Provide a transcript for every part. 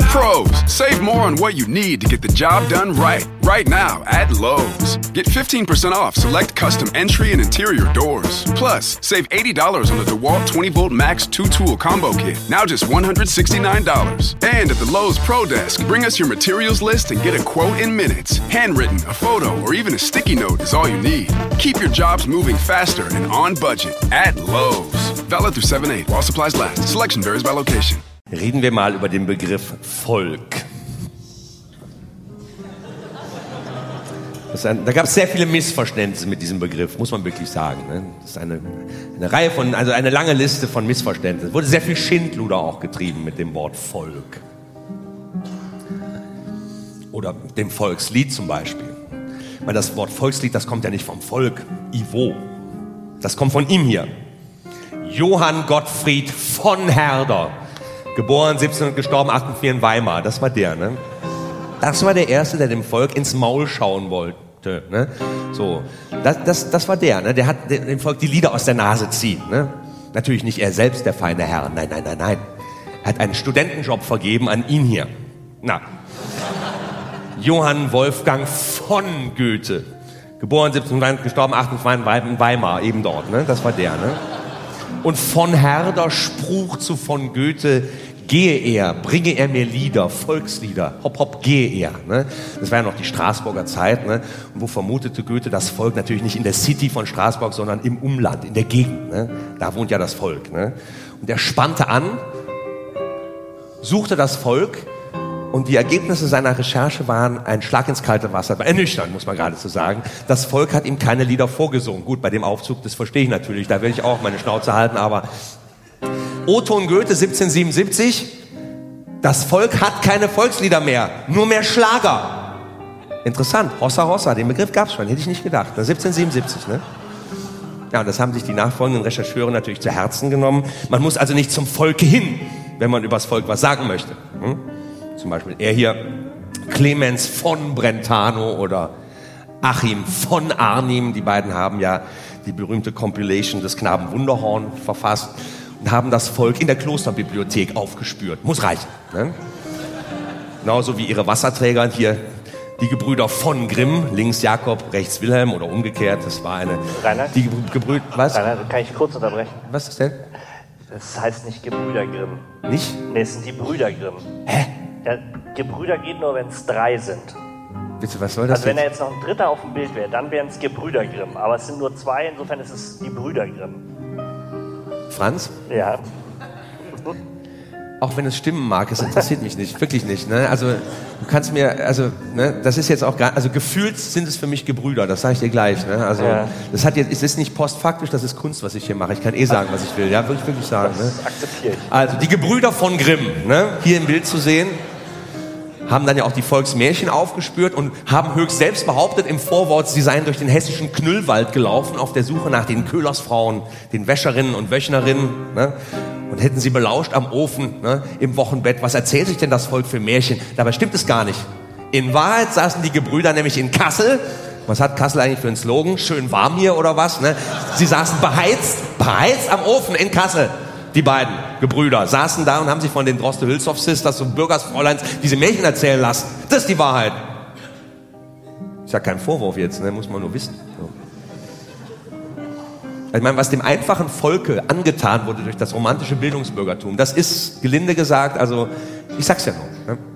Pros, save more on what you need to get the job done right. Right now at Lowe's. Get 15% off select custom entry and interior doors. Plus, save $80 on the DeWalt 20-volt Max 2-tool combo kit. Now just $169. And at the Lowe's Pro Desk, bring us your materials list and get a quote in minutes. Handwritten, a photo, or even a sticky note is all you need. Keep your jobs moving faster and on budget at Lowe's. Valid through 7/8 while supplies last. Selection varies by location. Reden wir mal über den Begriff Volk. Da gab es sehr viele Missverständnisse mit diesem Begriff, muss man wirklich sagen. Ne? Das ist eine Reihe von, also eine lange Liste von Missverständnissen. Es wurde sehr viel Schindluder auch getrieben mit dem Wort Volk. Oder dem Volkslied zum Beispiel. Weil das Wort Volkslied, das kommt ja nicht vom Volk, Ivo. Das kommt von ihm hier. Johann Gottfried von Herder. Geboren 17 und gestorben 48 in Weimar. Das war der, ne? Das war der Erste, der dem Volk ins Maul schauen wollte. Ne? So, das war der, ne? Der hat dem Volk die Lieder aus der Nase ziehen. Ne? Natürlich nicht er selbst, der feine Herr. Nein. Er hat einen Studentenjob vergeben an ihn hier. Na, Johann Wolfgang von Goethe. Geboren 17, gestorben 28 in Weimar, eben dort. Ne? Das war der, ne? Und von Herder spruch zu von Goethe: Gehe er, bringe er mir Lieder, Volkslieder, hopp, hopp, gehe er. Ne? Das war ja noch die Straßburger Zeit, ne? Und wo vermutete Goethe das Volk natürlich nicht in der City von Straßburg, sondern im Umland, in der Gegend. Ne? Da wohnt ja das Volk. Ne? Und er spannte an, suchte das Volk, und die Ergebnisse seiner Recherche waren ein Schlag ins kalte Wasser, ernüchternd, muss man geradezu sagen. Das Volk hat ihm keine Lieder vorgesungen. Gut, bei dem Aufzug, das verstehe ich natürlich, da will ich auch meine Schnauze halten, aber O-Ton Goethe 1777, das Volk hat keine Volkslieder mehr, nur mehr Schlager. Interessant, Hossa Hossa, den Begriff gab es schon, hätte ich nicht gedacht, 1777, ne? Ja, und das haben sich die nachfolgenden Rechercheure natürlich zu Herzen genommen. Man muss also nicht zum Volke hin, wenn man über das Volk was sagen möchte. Zum Beispiel er hier, Clemens von Brentano oder Achim von Arnim, die beiden haben ja die berühmte Compilation des Knaben Wunderhorn verfasst und haben das Volk in der Klosterbibliothek aufgespürt. Muss reichen. Ne? Genauso wie ihre Wasserträger hier, die Gebrüder von Grimm, links Jakob, rechts Wilhelm oder umgekehrt. Das war eine... Rainer? Die Gebrüder... Was? Rainer, kann ich kurz unterbrechen? Was ist denn? Das heißt nicht Gebrüder Grimm. Nicht? Nee, es sind die Brüder Grimm. Hä? Ja, Gebrüder geht nur, wenn es 3 sind. Bitte, was soll das Also wenn er jetzt noch ein dritter auf dem Bild wäre, dann wären es Gebrüder Grimm. Aber es sind nur 2, insofern ist es die Brüder Grimm. Franz? Ja. Auch wenn es stimmen mag, es interessiert mich nicht, wirklich nicht. Ne? Also du kannst mir, also ne, das ist jetzt auch gar, also gefühlt sind es für mich Gebrüder, das sage ich dir gleich. Ne? Also ja. Das hat jetzt, es ist nicht postfaktisch, das ist Kunst, was ich hier mache. Ich kann sagen, was ich will, ja, würde ich wirklich sagen. Das ne? akzeptiere ich. Also die Gebrüder von Grimm, ne? Hier im Bild zu sehen, haben dann ja auch die Volksmärchen aufgespürt und haben höchst selbst behauptet im Vorwort, sie seien durch den hessischen Knüllwald gelaufen auf der Suche nach den Köhlersfrauen, den Wäscherinnen und Wöchnerinnen, ne? Und hätten sie belauscht am Ofen, ne, im Wochenbett. Was erzählt sich denn das Volk für Märchen? Dabei stimmt es gar nicht. In Wahrheit saßen die Gebrüder nämlich in Kassel. Was hat Kassel eigentlich für einen Slogan? Schön warm hier oder was? Ne? Sie saßen beheizt am Ofen in Kassel. Die beiden Gebrüder saßen da und haben sich von den Droste-Hülshoff-Sisters und Bürgersfräuleins diese Märchen erzählen lassen. Das ist die Wahrheit. Ist ja kein Vorwurf jetzt, ne? Muss man nur wissen. So. Ich meine, was dem einfachen Volke angetan wurde durch das romantische Bildungsbürgertum, das ist, gelinde gesagt, also, ich sag's ja noch. Ne?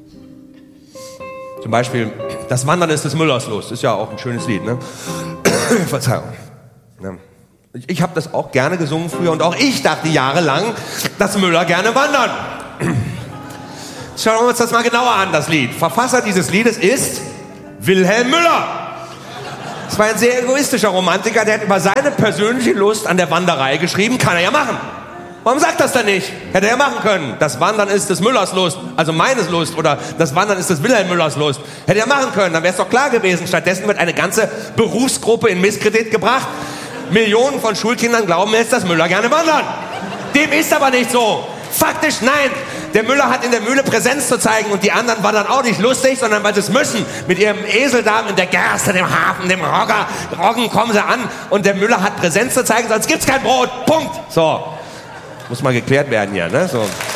Zum Beispiel, das Wandern ist des Müllers Lust, ist ja auch ein schönes Lied, ne? Verzeihung. Ne? Ich habe das auch gerne gesungen früher und auch ich dachte jahrelang, dass Müller gerne wandern. Schauen wir uns das mal genauer an, das Lied. Verfasser dieses Liedes ist Wilhelm Müller. Das war ein sehr egoistischer Romantiker, der hat über seine persönliche Lust an der Wanderei geschrieben. Kann er ja machen. Warum sagt das dann nicht? Hätte er ja machen können. Das Wandern ist des Müllers Lust, also meines Lust. Oder das Wandern ist des Wilhelm Müllers Lust. Hätte er machen können, dann wäre es doch klar gewesen. Stattdessen wird eine ganze Berufsgruppe in Misskredit gebracht. Millionen von Schulkindern glauben jetzt, dass Müller gerne wandern. Dem ist aber nicht so. Faktisch nein. Der Müller hat in der Mühle Präsenz zu zeigen und die anderen wandern auch nicht lustig, sondern weil sie es müssen. Mit ihrem Eseldarm in der Gerste, dem Hafen, dem Roggen kommen sie an und der Müller hat Präsenz zu zeigen, sonst gibt's kein Brot. Punkt. So. Muss mal geklärt werden hier, ne? So.